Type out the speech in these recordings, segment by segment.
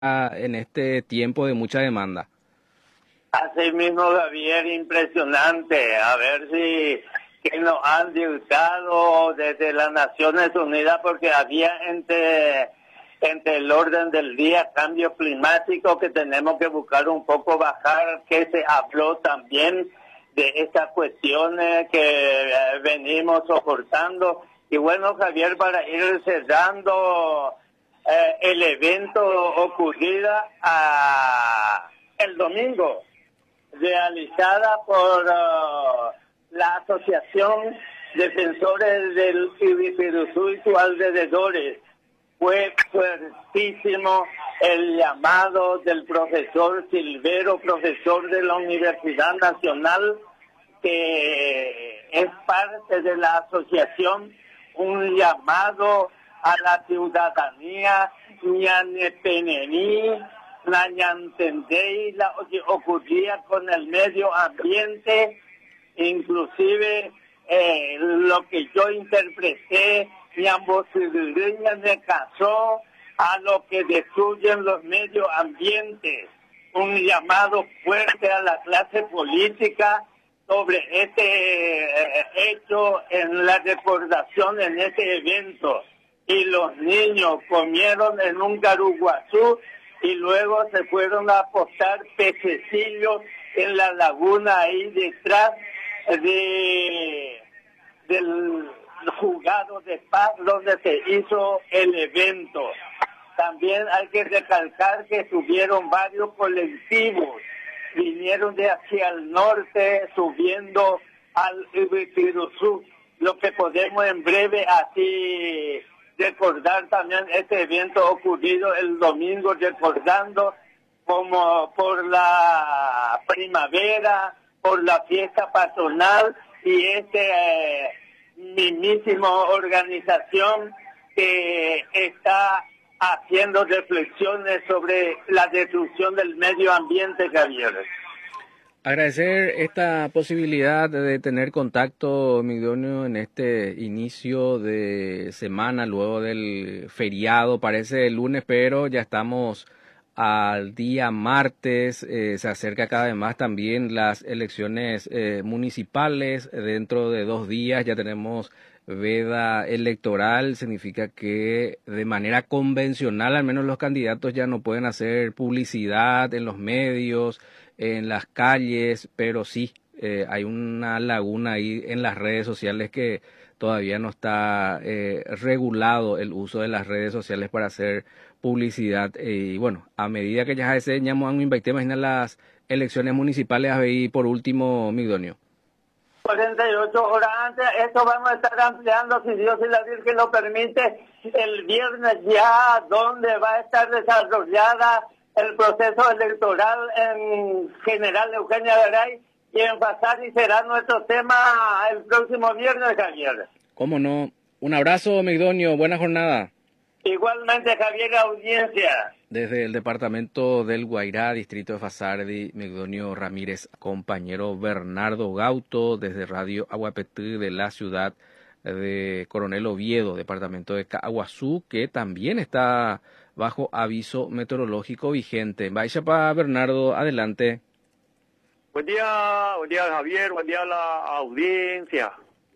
en este tiempo de mucha demanda. Así mismo, Javier, impresionante. A ver si que nos han dictado desde las Naciones Unidas, porque había entre el orden del día cambio climático que tenemos que buscar un poco bajar, que se habló también de estas cuestiones que venimos soportando. Y bueno, Javier, para ir cerrando el evento ocurrido el domingo, realizada por la Asociación Defensores del Ibiruzú y sus alrededores. Fue fuertísimo el llamado del profesor Silvero, profesor de la Universidad Nacional, que es parte de la asociación, un llamado a la ciudadanía, lo que ocurría con el medio ambiente, inclusive lo que yo interpreté, me casó a lo que destruyen los medios ambientes. Un llamado fuerte a la clase política sobre este hecho en la recordación en este evento. Y los niños comieron en un garuguazú y luego se fueron a apostar pececillos en la laguna ahí detrás del juzgado de paz donde se hizo el evento. También hay que recalcar que subieron varios colectivos, vinieron de hacia el norte subiendo al Ibiruzú, lo que podemos en breve así recordar también este evento ocurrido el domingo, recordando como por la primavera, por la fiesta patronal y mismísima organización que está haciendo reflexiones sobre la destrucción del medio ambiente, Javier. Agradecer esta posibilidad de tener contacto, Migdonio, en este inicio de semana, luego del feriado, parece el lunes, pero ya estamos al día martes, se acerca cada vez más también las elecciones municipales, dentro de 2 días ya tenemos veda electoral, significa que de manera convencional al menos los candidatos ya no pueden hacer publicidad en los medios, en las calles, pero sí, hay una laguna ahí en las redes sociales que todavía no está regulado el uso de las redes sociales para hacer publicidad. Y bueno, a medida que ya se llamo a invitar las elecciones municipales, ahí por último, Migdonio. 48 horas antes, esto vamos a estar ampliando, si Dios y la Virgen lo permite, el viernes ya, donde va a estar desarrollada el proceso electoral en General Eugenia Garay, y en Fasari será nuestro tema el próximo viernes, Javier. ¿Cómo no? Un abrazo, Migdonio, buena jornada. Igualmente, Javier, audiencia. Desde el departamento del Guairá, distrito de Fasardi, Migdonio Ramírez, compañero Bernardo Gauto, desde Radio Aguapetí de la ciudad de Coronel Oviedo, departamento de Caguazú, que también está bajo aviso meteorológico vigente. Vaya para Bernardo, adelante. Buen día Javier, buen día a la audiencia.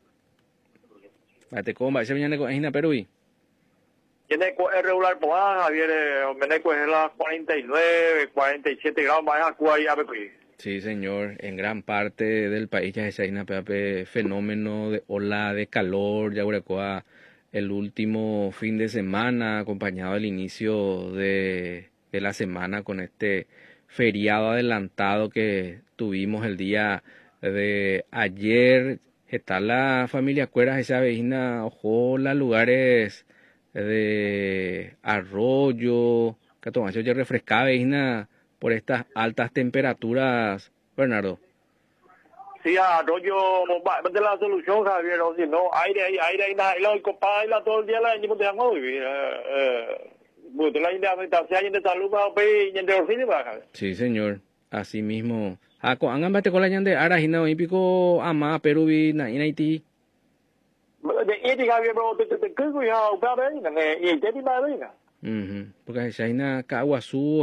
Vaya mañana con Egina Perú. Tiene es regular por Javier, Meneco es las 49, 47 grados más ahí a Pepe. Sí, señor, en gran parte del país ya se hay un fenómeno de ola de calor, ya el último fin de semana, acompañado del inicio de la semana con este feriado adelantado que tuvimos el día de ayer. Está la familia Cueras, esa vecina, ojo, los lugares de arroyo, que tomaste ya refrescada vecina por estas altas temperaturas, Bernardo. Sí, arroyo de la solución, Javier, o si no, aire, y la copa y la todo el día la gente te amo vivir. Pues la gente de salud para y de orfine para. Sí, señor, así mismo. Ako angambate con la ñande arajina olímpico ama Perú y Haití. De Javier, pero te ya para y te Porque ya hay una Caguazú